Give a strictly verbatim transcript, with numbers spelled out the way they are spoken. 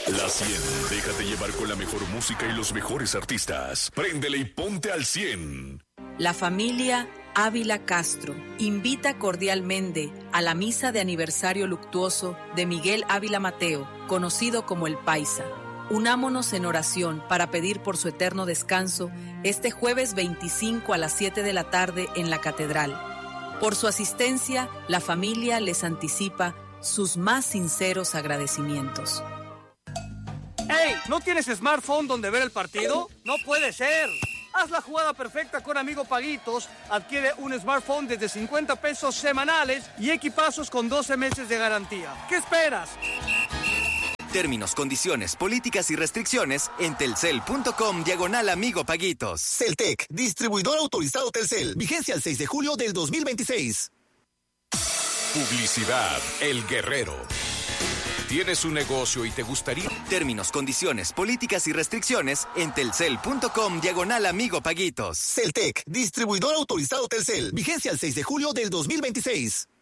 La cien. Déjate llevar con la mejor música y los mejores artistas. Préndele y ponte al cien. La familia Ávila Castro invita cordialmente a la misa de aniversario luctuoso de Miguel Ávila Mateo, conocido como el Paisa. Unámonos en oración para pedir por su eterno descanso este jueves veinticinco a las siete de la tarde en la Catedral. Por su asistencia, la familia les anticipa sus más sinceros agradecimientos. ¡Hey! ¿No tienes smartphone donde ver el partido? ¡No puede ser! Haz la jugada perfecta con Amigo Paguitos. Adquiere un smartphone desde cincuenta pesos semanales y equipazos con doce meses de garantía. ¿Qué esperas? Términos, condiciones, políticas y restricciones en telcel.com diagonal Amigo Paguitos. Celtec, distribuidor autorizado Telcel. Vigencia el seis de julio del dos mil veintiséis. Publicidad El Guerrero. ¿Tienes un negocio y te gustaría? Términos, condiciones, políticas y restricciones en telcel.com diagonal Amigo Paguitos. Celtec, distribuidor autorizado Telcel. Vigencia el seis de julio del dos mil veintiséis.